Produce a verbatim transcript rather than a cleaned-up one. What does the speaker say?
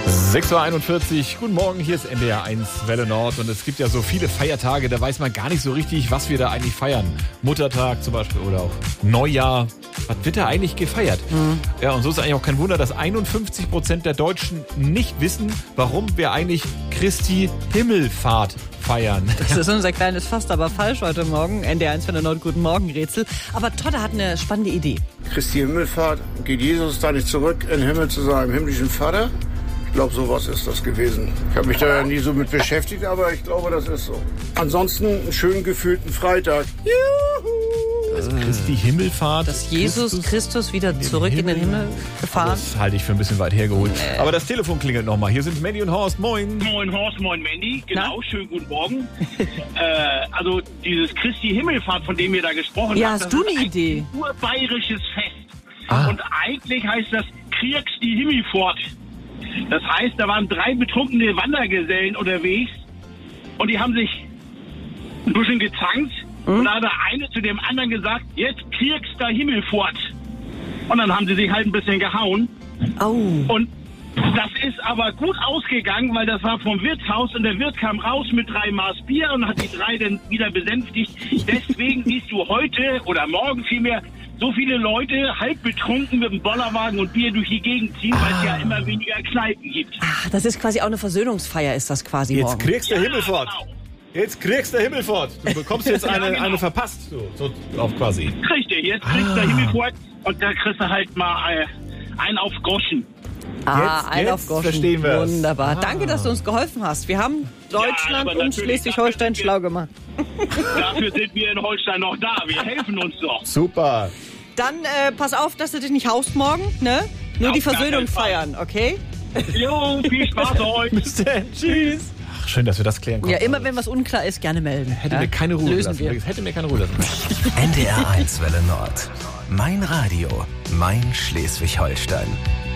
sechs Uhr einundvierzig, guten Morgen, hier ist N D R eins Welle Nord und es gibt ja so viele Feiertage, da weiß man gar nicht so richtig, was wir da eigentlich feiern. Muttertag zum Beispiel oder auch Neujahr, was wird da eigentlich gefeiert? Mhm. Ja, und so ist eigentlich auch kein Wunder, dass einundfünfzig Prozent der Deutschen nicht wissen, warum wir eigentlich Christi Himmelfahrt feiern. Das ist unser kleines Fast, aber falsch heute Morgen. N D R eins Welle Nord, guten Morgen, Rätsel. Aber Todde hat eine spannende Idee. Christi Himmelfahrt, geht Jesus da nicht zurück in den Himmel zu seinem himmlischen Vater? Ich glaube, sowas ist das gewesen. Ich habe mich da ja nie so mit beschäftigt, aber ich glaube, das ist so. Ansonsten einen schön gefühlten Freitag. Juhu! Also Christi Himmelfahrt. Dass Jesus Christus, Christus wieder zurück in den Himmel gefahren. Das halte ich für ein bisschen weit hergeholt. Äh. Aber das Telefon klingelt nochmal. Hier sind Mandy und Horst. Moin. Moin Horst, moin Mandy. Genau, Na? Schönen guten Morgen. äh, also dieses Christi Himmelfahrt, von dem wir da gesprochen ja, haben. Ja, hast du eine Idee? Ein urbayerisches Fest. Ah. Und eigentlich heißt das Christi Himmelfahrt. Das heißt, da waren drei betrunkene Wandergesellen unterwegs und die haben sich ein bisschen gezankt. Mhm. Und da hat der eine zu dem anderen gesagt, jetzt kriegst du Himmelfahrt. Und dann haben sie sich halt ein bisschen gehauen. Oh. Und das ist aber gut ausgegangen, weil das war vom Wirtshaus und der Wirt kam raus mit drei Maß Bier und hat die drei dann wieder besänftigt. Deswegen siehst du heute oder morgen vielmehr so viele Leute halb betrunken mit dem Bollerwagen und Bier durch die Gegend ziehen, ah. weil es ja immer weniger Kneipen gibt. Ach, das ist quasi auch eine Versöhnungsfeier, ist das quasi Jetzt morgen. kriegst du ja, Himmelfahrt. Genau. Jetzt kriegst du Himmelfahrt. Du bekommst jetzt eine, ja, genau. eine verpasst. So, so auf quasi. Richtig, jetzt kriegst du ah. Himmelfahrt und da kriegst du halt mal äh, einen auf Groschen. Ah, jetzt, ein jetzt auf Groschen. Verstehen wir Wunderbar. Ah. Danke, dass du uns geholfen hast. Wir haben Deutschland ja, und Schleswig-Holstein schlau gemacht. Dafür sind wir in Holstein noch da. Wir helfen uns doch. Super. Dann äh, pass auf, dass du dich nicht haust morgen, ne? Nur auf die Versöhnung feiern, okay? Jo, viel Spaß euch. Bis dann. Tschüss. Ach, schön, dass wir das klären konnten. Ja, immer wenn was unklar ist, gerne melden. Hätte ja? mir keine Ruhe Lösen lassen. Wir. Hätte mir keine Ruhe lassen. N D R eins Welle Nord. Mein Radio. Mein Schleswig-Holstein.